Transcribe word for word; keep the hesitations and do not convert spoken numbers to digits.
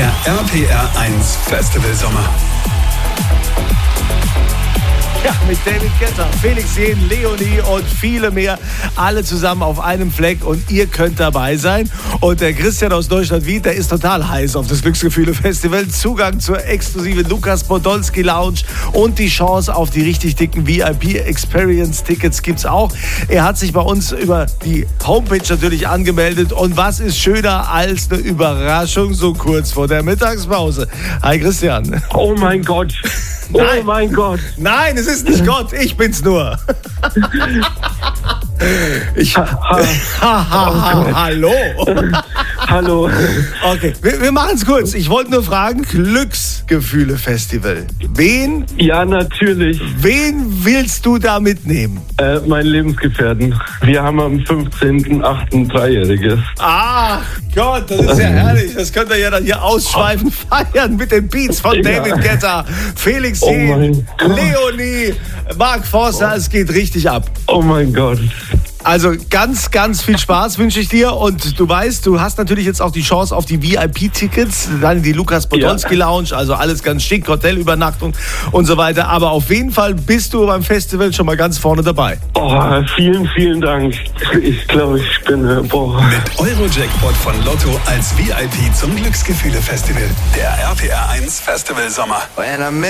Der R P R eins Festival Sommer. Ja, mit David Guetta, Felix Jähn, Leonie und viele mehr. Alle zusammen auf einem Fleck und ihr könnt dabei sein. Und der Christian aus Deutschland-Wied, der ist total heiß auf das Glücksgefühle-Festival. Zugang zur exklusiven Lukas Podolski Lounge und die Chance auf die richtig dicken V I P-Experience-Tickets gibt's auch. Er hat sich bei uns über die Homepage natürlich angemeldet. Und was ist schöner als eine Überraschung so kurz vor der Mittagspause? Hi Christian. Oh mein Gott. Nein. Oh mein Gott. Nein, es ist nicht Gott, ich bin's nur. Ich, Ha, ha. ha, ha, ha, hallo. Hallo. Okay, wir, wir machen es kurz. Ich wollte nur fragen, Glücksgefühle-Festival. Wen, Ja, natürlich. wen willst du da mitnehmen? Äh, mein Lebensgefährten. Wir haben am fünfzehnten achten Dreijähriges. Ach Gott, das ist ja herrlich. Das könnt ihr ja dann hier ausschweifend feiern mit den Beats von Ja. David Guetta, Felix Oh Jähn, mein Gott. Leonie, Mark Forster. Es geht richtig ab. Oh mein Gott. Also ganz, ganz viel Spaß wünsche ich dir. Und du weißt, du hast natürlich jetzt auch die Chance auf die V I P-Tickets, dann in die Lukas Podolski Lounge, also alles ganz schick, Hotelübernachtung und so weiter. Aber auf jeden Fall bist du beim Festival schon mal ganz vorne dabei. Oh, vielen, vielen Dank. Ich glaube, ich bin... äh, Boah. Mit Euro-Jackpot von Lotto als V I P zum Glücksgefühle-Festival. Der R P R eins Festival Sommer.